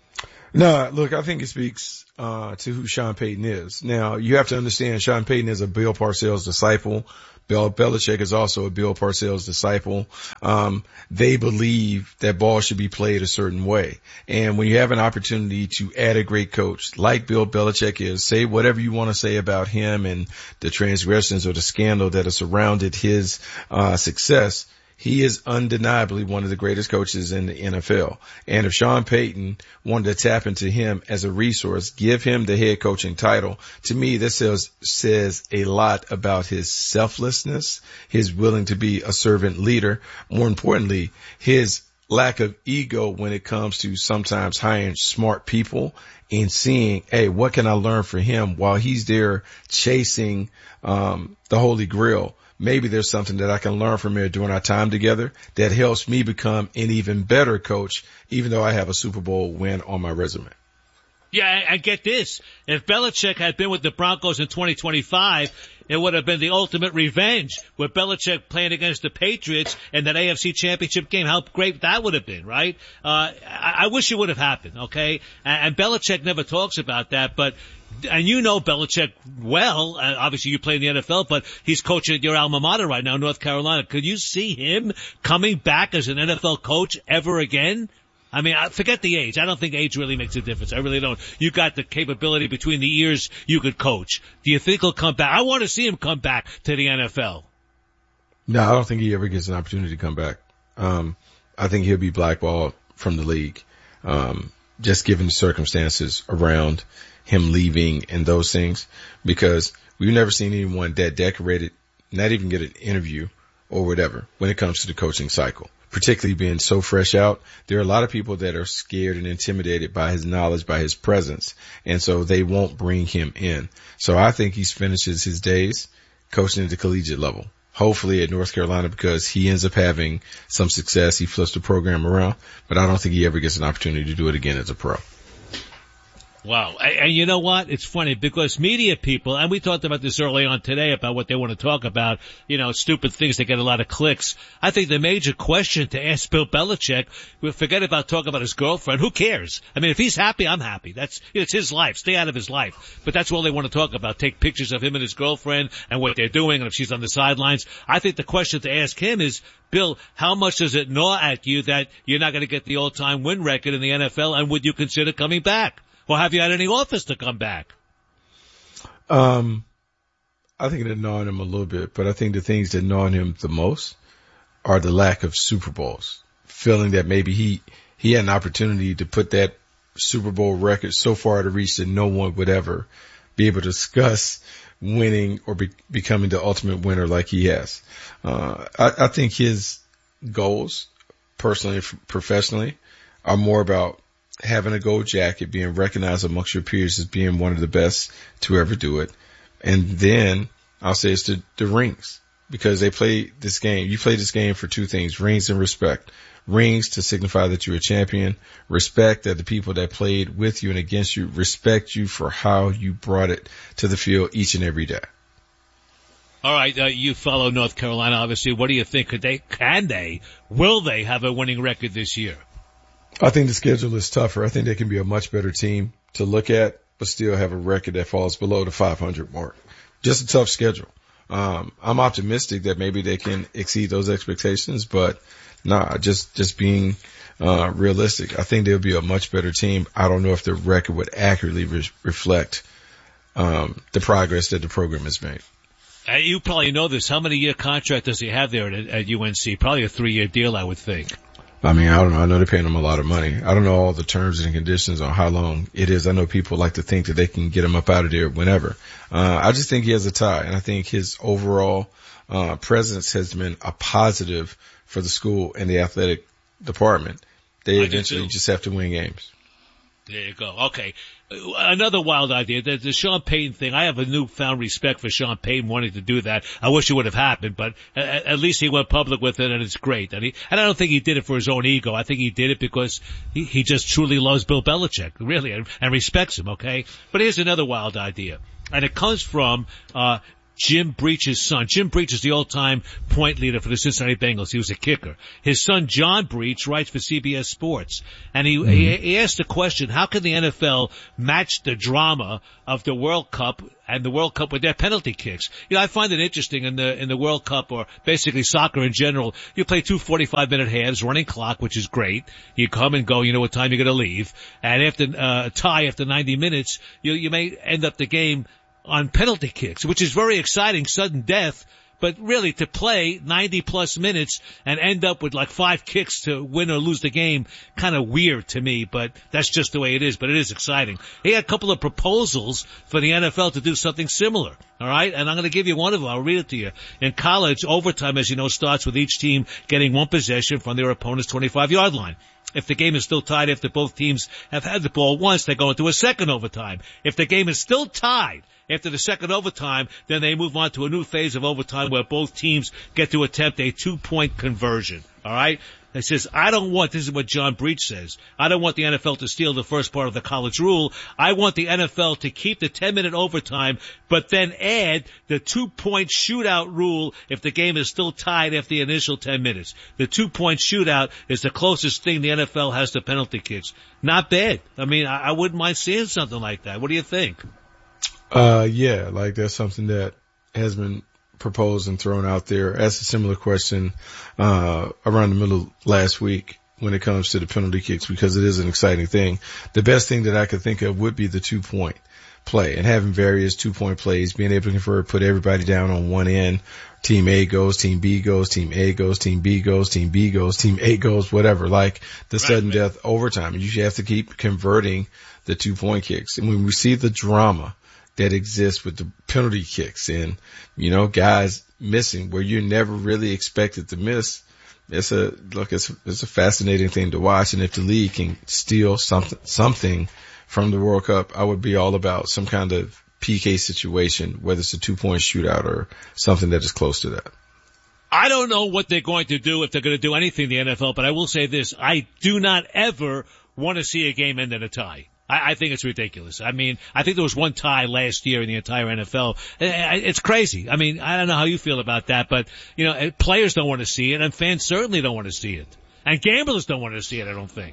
No, look, I think it speaks uh to who Sean Payton is. Now, you have to understand Sean Payton is a Bill Parcells disciple. Bill Belichick is also a Bill Parcells disciple. Um, they believe that ball should be played a certain way. And when you have an opportunity to add a great coach like Bill Belichick is, say whatever you want to say about him and the transgressions or the scandal that has surrounded his uh success, he is undeniably one of the greatest coaches in the N F L. And if Sean Payton wanted to tap into him as a resource, give him the head coaching title, to me, this says, says a lot about his selflessness, his willing to be a servant leader. More importantly, his lack of ego when it comes to sometimes hiring smart people and seeing, hey, what can I learn from him while he's there chasing um the Holy Grail? Maybe there's something that I can learn from here during our time together that helps me become an even better coach, even though I have a Super Bowl win on my resume. Yeah, I, I get this. If Belichick had been with the Broncos in twenty twenty-five, it would have been the ultimate revenge with Belichick playing against the Patriots in that A F C Championship game. How great that would have been, right? Uh, I, I wish it would have happened, okay? And, and Belichick never talks about that, but and you know Belichick well. Uh, obviously, you play in the N F L, but he's coaching at your alma mater right now, North Carolina. Could you see him coming back as an N F L coach ever again? I mean, forget the age. I don't think age really makes a difference. I really don't. You got the capability between the ears. You could coach. Do you think he'll come back? I want to see him come back to the N F L. No, I don't think he ever gets an opportunity to come back. Um, I think he'll be blackballed from the league, um, just given the circumstances around him leaving and those things, because we've never seen anyone that decorated, not even get an interview or whatever when it comes to the coaching cycle, particularly being so fresh out. There are a lot of people that are scared and intimidated by his knowledge, by his presence, and so they won't bring him in. So I think he finishes his days coaching at the collegiate level, hopefully at North Carolina, because he ends up having some success. He flips the program around, but I don't think he ever gets an opportunity to do it again as a pro. Wow. And you know what? It's funny because media people, and we talked about this early on today about what they want to talk about, you know, stupid things that get a lot of clicks. I think the major question to ask Bill Belichick, we'll forget about talking about his girlfriend. Who cares? I mean, if he's happy, I'm happy. That's, it's his life. Stay out of his life. But that's all they want to talk about. Take pictures of him and his girlfriend and what they're doing and if she's on the sidelines. I think the question to ask him is, Bill, how much does it gnaw at you that you're not going to get the all-time win record in the N F L, and would you consider coming back? Or have you had any offers to come back? Um, I think it gnawed him a little bit, but I think the things that gnaw him the most are the lack of Super Bowls. Feeling that maybe he, he had an opportunity to put that Super Bowl record so far to reach that no one would ever be able to discuss winning or be, becoming the ultimate winner like he has. Uh, I, I think his goals, personally and professionally, are more about having a gold jacket, being recognized amongst your peers as being one of the best to ever do it. And then I'll say it's the, the rings, because they play this game. You play this game for two things, rings and respect. Rings to signify that you're a champion. Respect that the people that played with you and against you respect you for how you brought it to the field each and every day. All right, uh, you follow North Carolina, obviously. What do you think? Could they, can they, will they have a winning record this year? I think the schedule is tougher. I think they can be a much better team to look at, but still have a record that falls below the five hundred mark. Just a tough schedule. Um, I'm optimistic that maybe they can exceed those expectations, but nah, just, just being, uh, realistic. I think they'll be a much better team. I don't know if the record would accurately re- reflect, um, the progress that the program has made. Uh, you probably know this. How many year contract does he have there at, at U N C? Probably a three year deal, I would think. I mean, I don't know. I know they're paying him a lot of money. I don't know all the terms and conditions on how long it is. I know people like to think that they can get him up out of there whenever. Uh, I just think he has a tie, and I think his overall, uh, presence has been a positive for the school and the athletic department. They I eventually just have to win games. There you go. Okay. Another wild idea, the, the Sean Payton thing. I have a newfound respect for Sean Payton wanting to do that. I wish it would have happened, but at, at least he went public with it, and it's great. And, he, and I don't think he did it for his own ego. I think he did it because he, he just truly loves Bill Belichick, really, and, and respects him, okay? But here's another wild idea, and it comes from uh Jim Breach's son. Jim Breach is the all-time point leader for the Cincinnati Bengals. He was a kicker. His son, John Breach, writes for C B S Sports. And he, mm-hmm. he, he asked the question, how can the N F L match the drama of the World Cup and the World Cup with their penalty kicks? You know, I find it interesting in the, in the World Cup, or basically soccer in general, you play two forty-five minute halves, running clock, which is great. You come and go, you know what time you're going to leave. And after, uh, a tie after ninety minutes, you, you may end up the game on penalty kicks, which is very exciting, sudden death, but really to play ninety plus minutes and end up with like five kicks to win or lose the game, kind of weird to me, but that's just the way it is, but it is exciting. He had a couple of proposals for the N F L to do something similar, all right? And I'm going to give you one of them. I'll read it to you. In college, overtime, as you know, starts with each team getting one possession from their opponent's twenty-five yard line. If the game is still tied after both teams have had the ball once, they go into a second overtime. If the game is still tied after the second overtime, then they move on to a new phase of overtime where both teams get to attempt a two-point conversion. All right? It says, I don't want, this is what John Breach says, I don't want the N F L to steal the first part of the college rule. I want the N F L to keep the ten minute overtime, but then add the two-point shootout rule if the game is still tied after the initial ten minutes. The two-point shootout is the closest thing the N F L has to penalty kicks. Not bad. I mean, I, I wouldn't mind seeing something like that. What do you think? Uh, yeah, like that's something that has been proposed and thrown out there. Asked a similar question, uh, around the middle of last week when it comes to the penalty kicks, because it is an exciting thing. The best thing that I could think of would be the two point play and having various two point plays, being able to convert, put everybody down on one end. Team A goes, team B goes, team A goes, team B goes, team B goes, team A goes, whatever, like the right, sudden right. death overtime. You have to keep converting the two point kicks. And when we see the drama that exists with the penalty kicks and, you know, guys missing where you never really expected to miss, it's a, look, it's, it's a fascinating thing to watch. And if the league can steal something, something from the World Cup, I would be all about some kind of P K situation, whether it's a two point shootout or something that is close to that. I don't know what they're going to do, if they're going to do anything in the N F L, but I will say this. I do not ever want to see a game end in a tie. I, I think it's ridiculous. I mean, I think there was one tie last year in the entire N F L. It's crazy. I mean, I don't know how you feel about that, but, you know, players don't want to see it, and fans certainly don't want to see it. And gamblers don't want to see it, I don't think.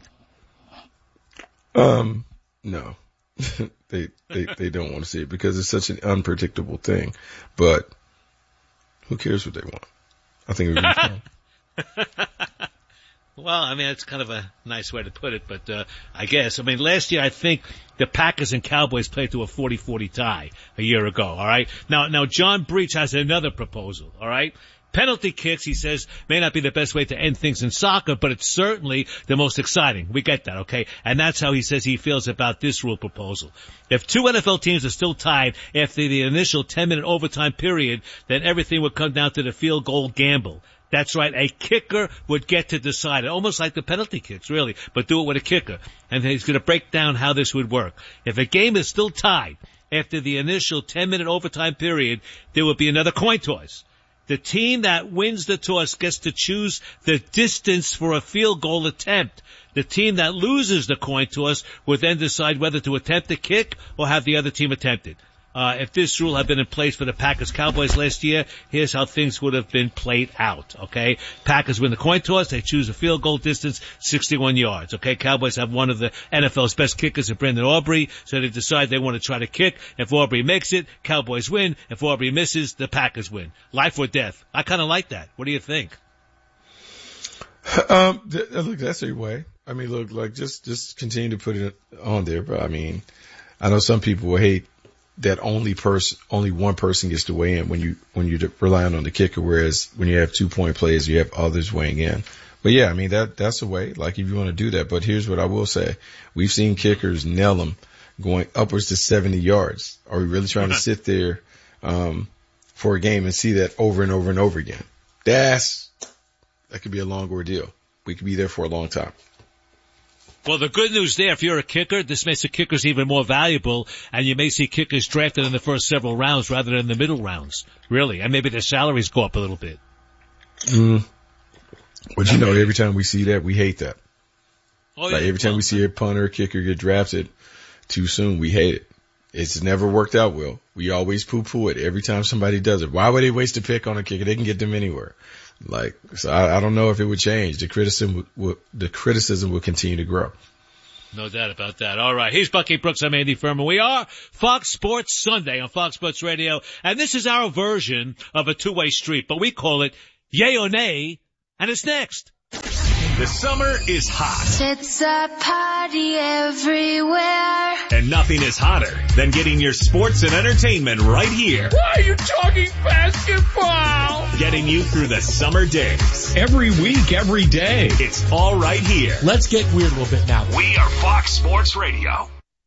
Um, no. they, they, they don't want to see it because it's such an unpredictable thing. But who cares what they want? I think it would be fun. Well, I mean, that's kind of a nice way to put it, but, uh, I guess. I mean, last year, I think the Packers and Cowboys played to a forty forty tie a year ago, all right? Now, now, John Breach has another proposal, all right? Penalty kicks, he says, may not be the best way to end things in soccer, but it's certainly the most exciting. We get that, okay? And that's how he says he feels about this rule proposal. If two N F L teams are still tied after the initial ten minute overtime period, then everything would come down to the field goal gamble. That's right, a kicker would get to decide it, almost like the penalty kicks, really, but do it with a kicker. And he's going to break down how this would work. If a game is still tied after the initial ten minute overtime period, there will be another coin toss. The team that wins the toss gets to choose the distance for a field goal attempt. The team that loses the coin toss would then decide whether to attempt the kick or have the other team attempt it. Uh, if this rule had been in place for the Packers Cowboys last year, here's how things would have been played out, okay? Packers win the coin toss, they choose a field goal distance, sixty-one yards, okay? Cowboys have one of the N F L's best kickers in Brandon Aubrey, so they decide they want to try to kick. If Aubrey makes it, Cowboys win. If Aubrey misses, the Packers win. Life or death. I kind of like that. What do you think? Um, th- look, that's a way. I mean, look, like just, just continue to put it on there. But I mean, I know some people will hate that only person, only one person gets to weigh in when you, when you're relying on the kicker. Whereas when you have two point plays, you have others weighing in. But yeah, I mean, that, that's a way, like if you want to do that. But here's what I will say. We've seen kickers nail them going upwards to seventy yards. Are we really trying to sit there, um, for a game and see that over and over and over again? That's, that could be a long ordeal. We could be there for a long time. Well, the good news there, if you're a kicker, this makes the kickers even more valuable, and you may see kickers drafted in the first several rounds rather than the middle rounds, really, and maybe their salaries go up a little bit. Mm. But you know, every time we see that, we hate that. Oh, like yeah. every time well, we see a punter or kicker get drafted too soon, we hate it. It's never worked out well. We always poo-poo it every time somebody does it. Why would they waste a pick on a kicker? They can get them anywhere. Like, so I, I don't know if it would change. The criticism would, would, the criticism will continue to grow. No doubt about that. All right. He's Bucky Brooks. I'm Andy Furman. We are Fox Sports Sunday on Fox Sports Radio. And this is our version of a two-way street, but we call it yay or nay. And it's next. The summer is hot. It's a party everywhere. And nothing is hotter than getting your sports and entertainment right here. Why are you talking basketball? Getting you through the summer days. Every week, every day. It's all right here. Let's get weird a little bit now. We are Fox Sports Radio.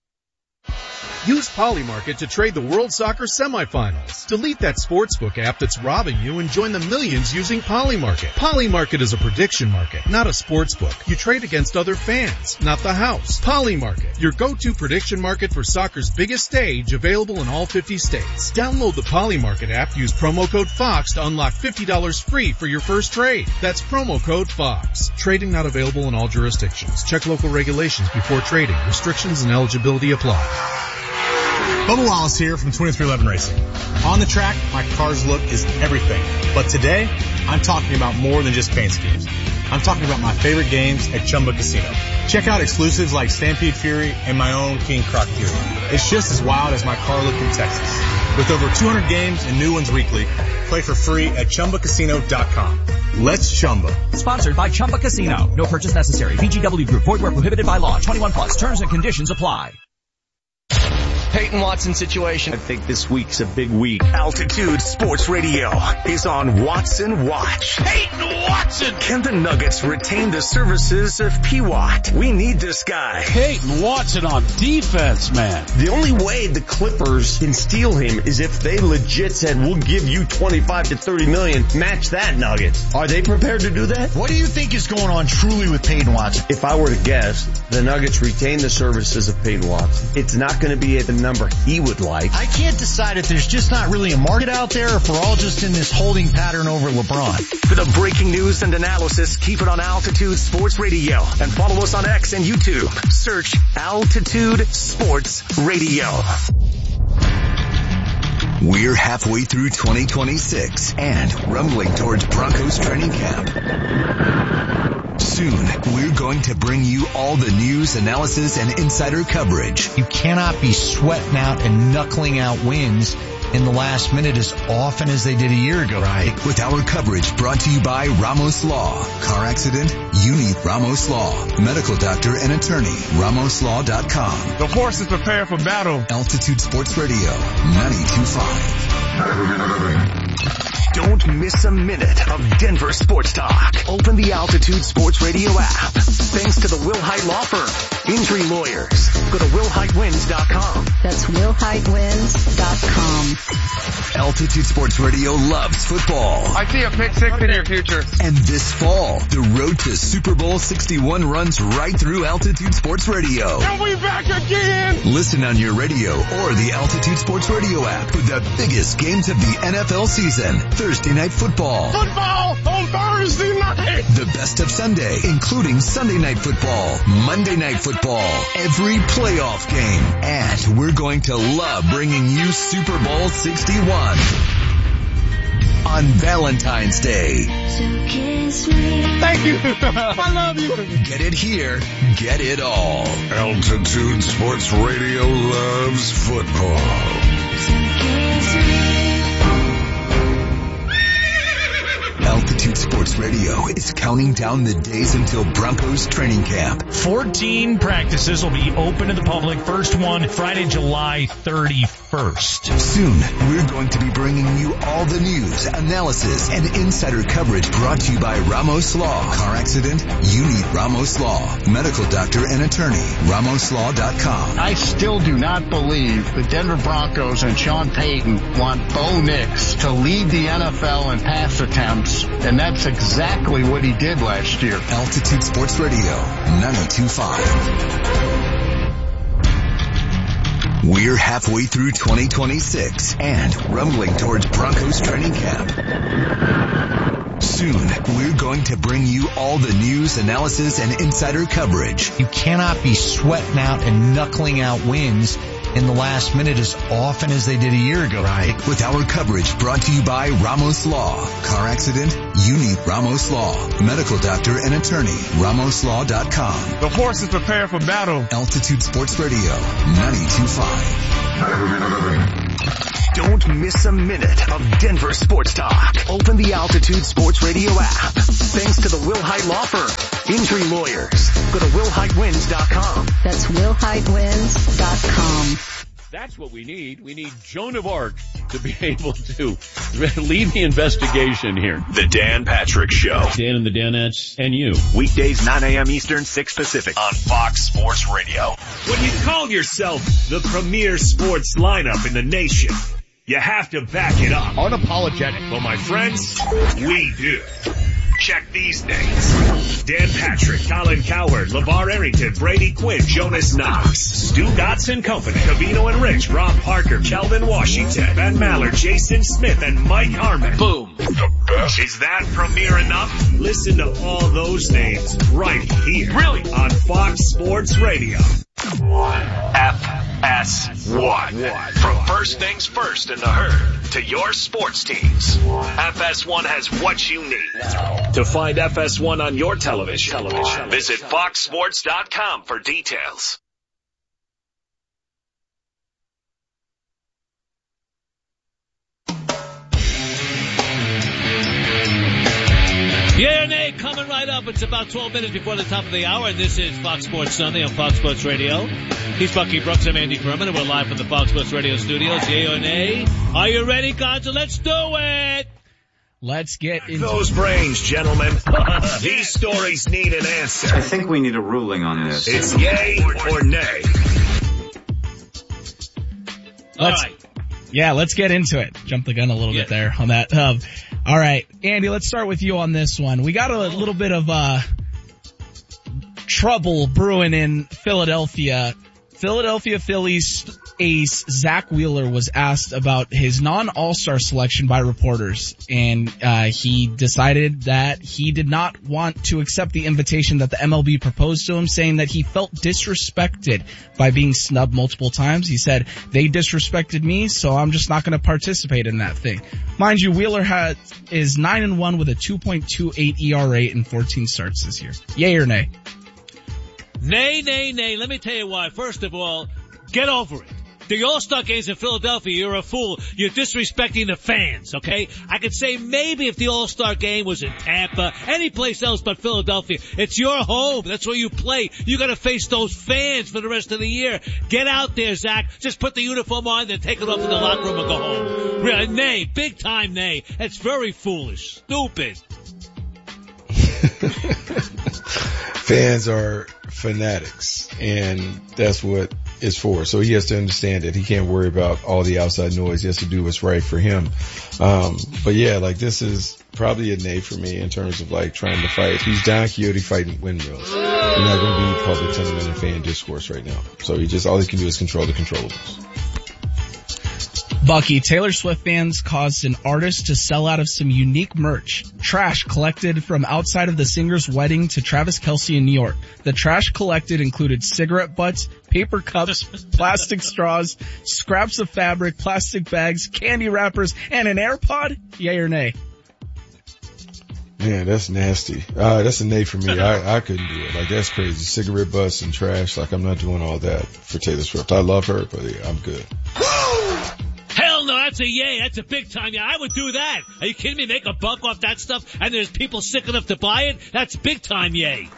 Use Polymarket to trade the World Soccer semifinals. Delete that sportsbook app that's robbing you and join the millions using Polymarket. Polymarket is a prediction market, not a sportsbook. You trade against other fans, not the house. Polymarket, your go-to prediction market for soccer's biggest stage, available in all fifty states. Download the Polymarket app, use promo code FOX to unlock fifty dollars free for your first trade. That's promo code FOX. Trading not available in all jurisdictions. Check local regulations before trading. Restrictions and eligibility apply. Bubba Wallace here from twenty-three eleven Racing. On the track, my car's look is everything. But today, I'm talking about more than just paint schemes. I'm talking about my favorite games at Chumba Casino. Check out exclusives like Stampede Fury and my own King Croc Fury. It's just as wild as my car look in Texas. With over two hundred games and new ones weekly, play for free at Chumba Casino dot com. Let's Chumba. Sponsored by Chumba Casino. No purchase necessary. V G W Group. Void where prohibited by law. twenty-one plus. Terms and conditions apply. Peyton Watson situation. I think this week's a big week. Altitude Sports Radio is on Watson Watch. Peyton Watson! Can the Nuggets retain the services of P. Watt? We need this guy. Peyton Watson on defense, man. The only way the Clippers can steal him is if they legit said, we'll give you twenty-five to thirty million, match that Nuggets. Are they prepared to do that? What do you think is going on truly with Peyton Watson? If I were to guess, the Nuggets retain the services of Peyton Watson. It's not going to be at the number he would like. I can't decide if there's just not really a market out there or if we're all just in this holding pattern over LeBron. For the breaking news and analysis, keep it on Altitude Sports Radio and follow us on X and YouTube. Search Altitude Sports Radio. We're halfway through twenty twenty-six and rumbling towards Broncos training camp. Soon, we're going to bring you all the news, analysis, and insider coverage. You cannot be sweating out and knuckling out wins in the last minute as often as they did a year ago. Right. With our coverage brought to you by Ramos Law. Car accident? You need Ramos Law. Medical doctor and attorney. Ramos Law dot com. The horses prepare for battle. Altitude Sports Radio, ninety-two point five. Don't miss a minute of Denver sports talk. Open the Altitude Sports Radio app. Thanks to the Will Height Law Firm. Injury lawyers. Go to will height wins dot com. That's will height wins dot com. Altitude Sports Radio loves football. I see a pick six in your future. And this fall, the road to Super Bowl sixty-one runs right through Altitude Sports Radio. And we back again! Listen on your radio or the Altitude Sports Radio app for the biggest games of the N F L season. Thursday Night Football. Football on Thursday night! The best of Sunday, including Sunday Night Football, Monday Night Football, football, every playoff game, and we're going to love bringing you Super Bowl sixty-one on Valentine's Day. Thank you. I love you. Get it here, get it all. Altitude Sports Radio loves football. Altitude Sports Radio is counting down the days until Broncos training camp. fourteen practices will be open to the public. First one Friday, July thirty-first. Soon, we're going to be bringing you all the news, analysis, and insider coverage brought to you by Ramos Law. Car accident? You need Ramos Law. Medical doctor and attorney. Ramos Law dot com. I still do not believe the Denver Broncos and Sean Payton want Bo Nix to lead the N F L in pass attempts, and that's exactly what he did last year. Altitude Sports Radio, ninety-two point five. We're halfway through twenty twenty-six and rumbling towards Broncos training camp. Soon, we're going to bring you all the news, analysis, and insider coverage. You cannot be sweating out and knuckling out wins in the last minute as often as they did a year ago. Right. With our coverage brought to you by Ramos Law. Car accident? You need Ramos Law. Medical doctor and attorney. Ramos Law dot com. The forces prepare for battle. Altitude Sports Radio, ninety-two point five. Don't miss a minute of Denver sports talk. Open the Altitude Sports Radio app. Thanks to the Will Hite Law Firm. Injury lawyers. Go to will hite wins dot com. That's will hite wins dot com. That's what we need. We need Joan of Arc to be able to lead the investigation here. The Dan Patrick Show. Dan and the Danettes and you. Weekdays nine a.m. Eastern, six Pacific on Fox Sports Radio. When you call yourself the premier sports lineup in the nation, you have to back it up. Unapologetic. Well, my friends, we do. Check these names. Dan Patrick, Colin Cowherd, LeVar Arrington, Brady Quinn, Jonas Knox, Stu Dotson Company, Cavino and Rich, Rob Parker, Kelvin Washington, Ben Maller, Jason Smith, and Mike Harmon. Boom. The best. Is that premier enough? Listen to all those names right here. Really? On Fox Sports Radio. F S one. From first things first in the herd to your sports teams, F S one has what you need. To find F S one on your television, television. Visit fox sports dot com for details. Yeah or nay, coming right up. It's about twelve minutes before the top of the hour, and this is Fox Sports Sunday on Fox Sports Radio. He's Bucky Brooks. I'm Andy Furman, and we're live from the Fox Sports Radio studios. Yeah or nay? Are you ready, Gonzo? Let's do it! Let's get into those brains, gentlemen. These stories need an answer. I think we need a ruling on this. It's yay or nay. All right. Yeah, let's get into it. Jump the gun a little yeah. bit there on that. Um, all right, Andy, let's start with you on this one. We got a little bit of uh, trouble brewing in Philadelphia. Philadelphia Phillies ace Zach Wheeler was asked about his non-All-Star selection by reporters, and uh, he decided that he did not want to accept the invitation that the M L B proposed to him, saying that he felt disrespected by being snubbed multiple times. He said, they disrespected me, so I'm just not going to participate in that thing. Mind you, Wheeler has, is nine and one with a two point two eight E R A in fourteen starts this year. Yay or nay? Nay, nay, nay. Let me tell you why. First of all, get over it. The All-Star Game's in Philadelphia, you're a fool. You're disrespecting the fans, okay? I could say maybe if the All-Star Game was in Tampa, any place else but Philadelphia, it's your home. That's where you play. You gotta face those fans for the rest of the year. Get out there, Zach. Just put the uniform on, then take it off in the locker room and go home. Really, nay. Big time nay. It's very foolish. Stupid. Fans are fanatics, and that's what it's for. So he has to understand that he can't worry about all the outside noise. He has to do what's right for him. Um, but yeah, like this is probably a nay for me in terms of like trying to fight. He's Don Quixote fighting windmills. You're not going to be public sentiment and fan discourse right now. So he just, all he can do is control the controllables. Bucky, Taylor Swift fans caused an artist to sell out of some unique merch. Trash collected from outside of the singer's wedding to Travis Kelce in New York. The trash collected included cigarette butts, paper cups, plastic straws, scraps of fabric, plastic bags, candy wrappers, and an AirPod? Yay or nay? Man, that's nasty. Uh, that's a nay for me. I, I couldn't do it. Like, that's crazy. Cigarette butts and trash. Like, I'm not doing all that for Taylor Swift. I love her, but yeah, I'm good. Hell no, that's a yay. That's a big time yay. I would do that. Are you kidding me? Make a buck off that stuff and there's people sick enough to buy it? That's big time yay.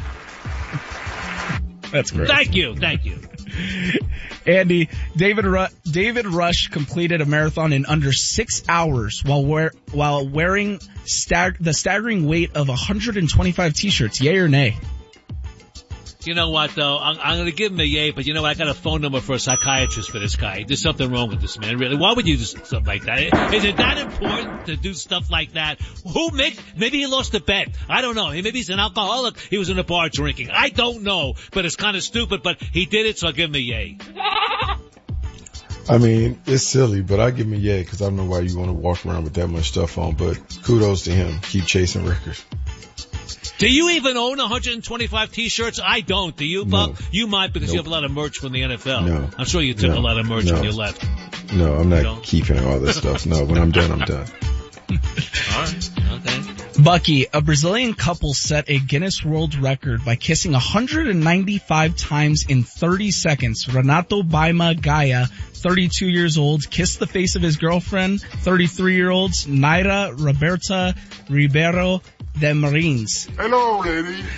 That's great. Thank you. Thank you. Andy, David Ru- David Rush completed a marathon in under six hours while wear- while wearing stag- the staggering weight of one hundred twenty-five t-shirts. Yay or nay? You know what, though? I'm, I'm going to give him a yay, but you know what? I got a phone number for a psychiatrist for this guy. There's something wrong with this man, really. Why would you do something like that? Is it that important to do stuff like that? Who makes, maybe he lost a bet. I don't know. Maybe he's an alcoholic. He was in a bar drinking. I don't know, but it's kind of stupid, but he did it, so I'll give him a yay. I mean, it's silly, but I give him a yay because I don't know why you want to walk around with that much stuff on, but kudos to him. Keep chasing records. Do you even own one hundred twenty-five t-shirts? I don't. Do you, Buck? No. You might because nope. you have a lot of merch from the N F L. No. I'm sure you took no. a lot of merch no. when you left. No, I'm not keeping all this stuff. No, when I'm done, I'm done. All right. Okay. Bucky, a Brazilian couple set a Guinness World Record by kissing one hundred ninety-five times in thirty seconds. Renato Baima Gaia, thirty-two years old, kissed the face of his girlfriend, thirty-three-year-olds Naira Roberta Ribeiro de Marins. Hello, lady.